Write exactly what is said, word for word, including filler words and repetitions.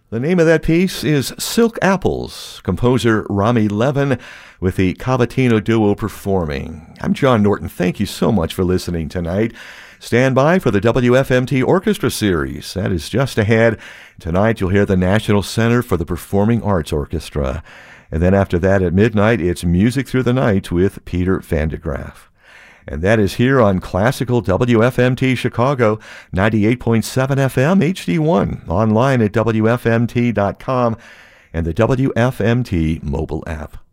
The name of that piece is Silk Apples, composer Rami Levin with the Cavatina Duo performing. I'm John Norton. Thank you so much for listening tonight. Stand by for the W F M T Orchestra Series. That is just ahead. Tonight you'll hear the National Center for the Performing Arts Orchestra. And then after that at midnight, it's Music Through the Night with Peter Van de Graaff. And that is here on Classical W F M T Chicago, ninety-eight point seven F M H D one, online at W F M T dot com and the W F M T mobile app.